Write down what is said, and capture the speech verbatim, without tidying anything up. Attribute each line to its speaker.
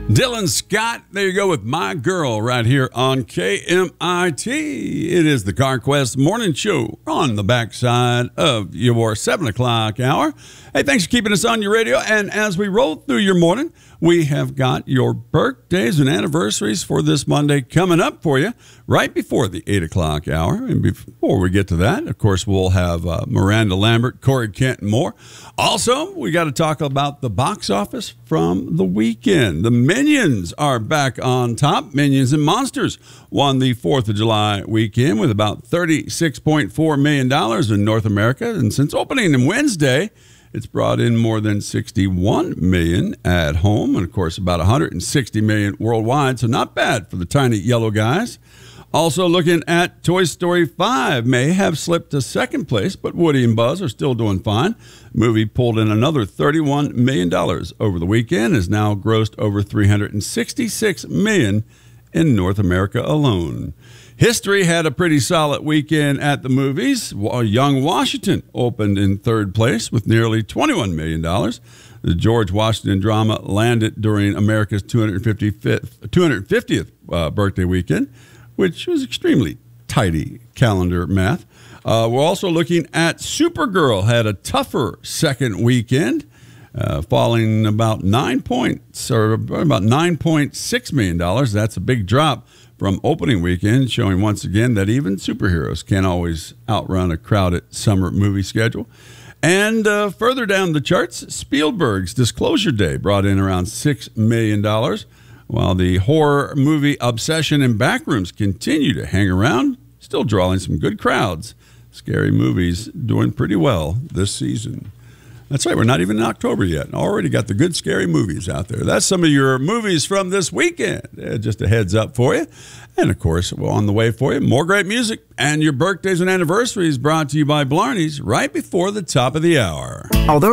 Speaker 1: Dylan Scott, there you go with My Girl right here on K M I T. It is the CarQuest Morning Show on the backside of your seven o'clock hour. Hey, thanks for keeping us on your radio. And as we roll through your morning, we have got your birthdays and anniversaries for this Monday coming up for you right before the eight o'clock hour. And before we get to that, of course, we'll have uh, Miranda Lambert, Corey Kent, and more. Also, we got to talk about the box office from the weekend. The Minions are back on top. Minions and Monsters won the fourth of July weekend with about thirty-six point four million dollars in North America. And since opening on Wednesday, it's brought in more than sixty-one million dollars at home, and of course about one hundred sixty million dollars worldwide, so not bad for the tiny yellow guys. Also looking at Toy Story five, may have slipped to second place, but Woody and Buzz are still doing fine. The movie pulled in another thirty-one million dollars over the weekend, has now grossed over three hundred sixty-six million dollars in North America alone. History had a pretty solid weekend at the movies. Young Washington opened in third place with nearly twenty-one million dollars. The George Washington drama landed during America's two hundred fiftieth, two hundred fiftieth uh, birthday weekend, which was extremely tidy calendar math. Uh, we're also looking at Supergirl, had a tougher second weekend, uh, falling about nine points, or about nine point six million dollars. That's a big drop from opening weekend, showing once again that even superheroes can't always outrun a crowded summer movie schedule. And uh, further down the charts, Spielberg's Disclosure Day brought in around six million dollars, while the horror movie Obsession and Backrooms continue to hang around, still drawing some good crowds. Scary movies doing pretty well this season. That's right, we're not even in October yet. Already got the good scary movies out there. That's some of your movies from this weekend. Uh, just a heads up for you. And, of course, we're on the way for you. More great music and your birthdays and anniversaries brought to you by Blarney's right before the top of the hour.
Speaker 2: Although